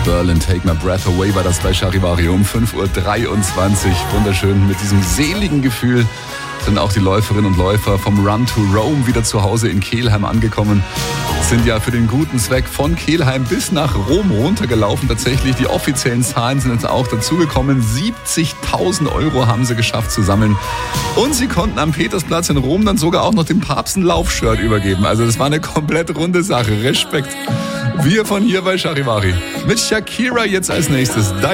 Berlin, Take My Breath Away war das bei Charivari um 5.23 Uhr. Wunderschön, mit diesem seligen Gefühl sind auch die Läuferinnen und Läufer vom Run to Rome wieder zu Hause in Kelheim angekommen. Sind ja für den guten Zweck von Kelheim bis nach Rom runtergelaufen. Tatsächlich, die offiziellen Zahlen sind jetzt auch dazugekommen. 70.000 € haben sie geschafft zu sammeln. Und sie konnten am Petersplatz in Rom dann sogar auch noch dem Papst ein Laufshirt übergeben. Also das war eine komplett runde Sache. Respekt. Wir von hier bei Charivari. Mit Shakira jetzt als nächstes.